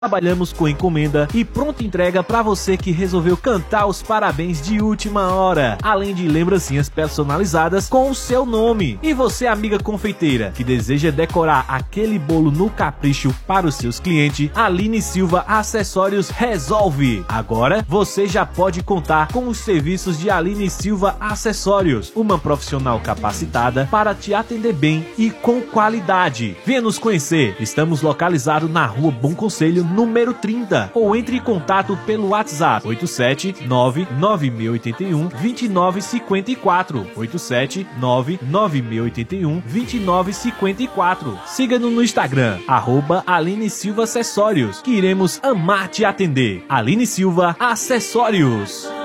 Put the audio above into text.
Trabalhamos com encomenda e pronta entrega para você que resolveu cantar os parabéns de última hora, além de lembrancinhas personalizadas com o seu nome. E você, amiga confeiteira, que deseja decorar aquele bolo no capricho para os seus clientes, Aline Silva Acessórios resolve. Agora você já pode contar com os serviços de Aline Silva Acessórios, uma profissional capacitada para te atender bem e com qualidade. Venha nos conhecer, estamos localizados na Rua Bom Conselho, número 30, ou entre em contato pelo WhatsApp 87996812954, 87996812954. Siga-nos no Instagram, @Aline Silva Acessórios, que iremos amar te atender. Aline Silva Acessórios.